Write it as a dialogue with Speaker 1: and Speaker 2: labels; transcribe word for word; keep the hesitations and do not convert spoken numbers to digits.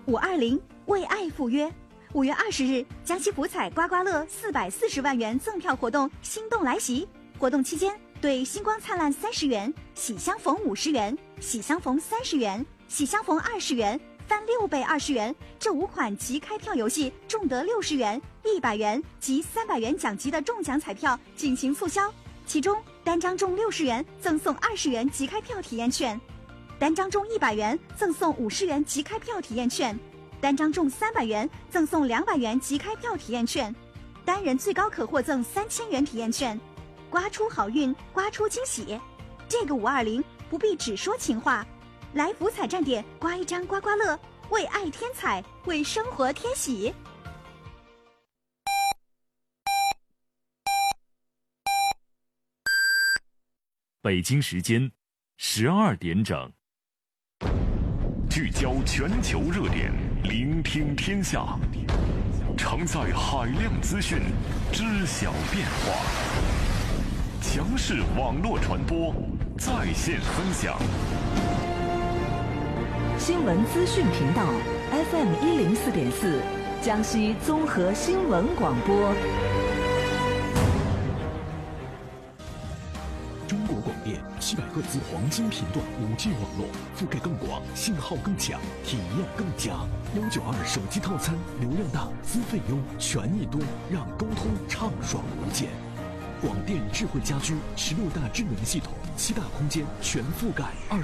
Speaker 1: 五二零为爱赴约。五月二十日，江西福彩刮刮乐四百四十万元赠票活动心动来袭。活动期间，对星光灿烂三十元、喜相逢五十元、喜相逢三十元、喜相逢二十元、翻六倍二十元这五款即开票游戏中得六十元、一百元及三百元奖级的中奖彩票进行促销。其中，单张中六十元赠送二十元即开票体验券，单张中一百元赠送五十元即开票体验券，单张中三百元赠送两百元即开票体验券，单人最高可获赠三千元体验券。刮出好运，刮出惊喜。这个五二零不必只说情话，来福彩站点刮一张刮刮乐，为爱添彩，为生活添喜。
Speaker 2: 北京时间十二点整，
Speaker 3: 聚焦全球热点，聆听天下，承载海量资讯，知晓变化。强势网络传播，在线分享。
Speaker 4: 新闻资讯频道 F M 一零四点四，江西综合新闻广播。
Speaker 5: 中国广电七百赫兹黄金频段五 G 网络，覆盖更广，信号更强，体验更佳。幺九二手机套餐，流量大，资费优，权益多，让沟通畅爽无间。广电智慧家居十六大智能系统，七大空间全覆盖。二